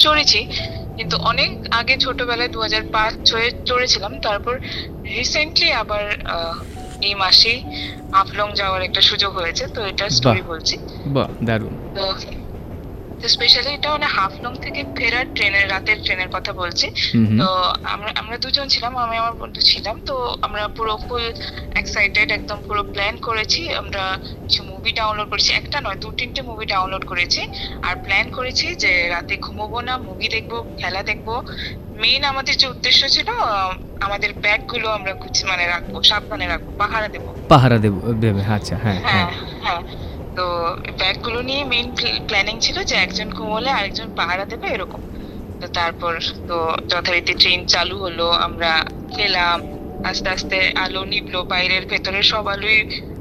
চড়েছি, কিন্তু অনেক আগে ছোটবেলায় 2005-6 চড়েছিলাম। তারপর রিসেন্টলি আবার এই মাসেই হাফলং যাওয়ার একটা সুযোগ হয়েছে, তো এটা বাহ, স্টোরি বলছি। বাহ, দারুণ। তো স্পেশালি এটা মানে হাফলং থেকে ফেরার রাতের ট্রেনের কথা বলছি। হুম হুম। তো আমরা দুজন ছিলাম, আমি আমার বন্ধু ছিলাম। তো আমরা পুরো ফুল এক্সাইটেড, একদম পুরো প্ল্যান করেছি। আমরা কিছু মুভি ডাউনলোড করেছি, একটা নয় 2-3টে মুভি ডাউনলোড করেছি। আর প্ল্যান করেছি যে রাতে ঘুমোবো না, মুভি দেখবো, খেলা দেখবো। মেইন আমাদের যে উদ্দেশ্য ছিল, আমাদের ব্যাগ গুলো আমরা মানে রাখবো, সাবধানে রাখবো, পাহারা দেবো। পাহারা দেবে, আচ্ছা, হ্যাঁ হ্যাঁ। হ্যাঁ, হ্যাঁ। তো ব্যাগগুলো নিয়ে মেইন প্ল্যানিং ছিল যে একজন ঘুমোলে আরেকজন পাহারা দেবে, এরকম। তো তারপর তো যথারীতি ট্রেন চালু হলো, আমরা খেলাম। আস্তে আস্তে আলো নিভলো, বাইরের ভেতরের সব আলোই